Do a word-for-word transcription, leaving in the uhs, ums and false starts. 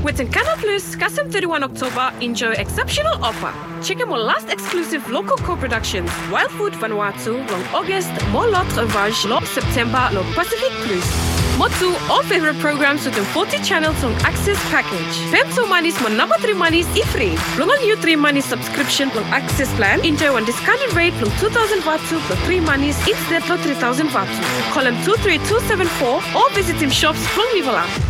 Within Canal Plus, Kasem thirty-first October, enjoy exceptional offer. Check out our last exclusive local co-productions, Wild Food Vanuatu, long August, more L'Autre Vage, long September, long Pacific Plus. Motu, all favorite programs within forty channels on Access Package. Femto Manis, mon number three Manis, e-free. Long on you three Manis subscription on Access Plan. Enjoy one discounted rate from two thousand Vatu plus three Manis instead of three thousand Vatu. Call him two three two seven four or visit him shops from Nivola.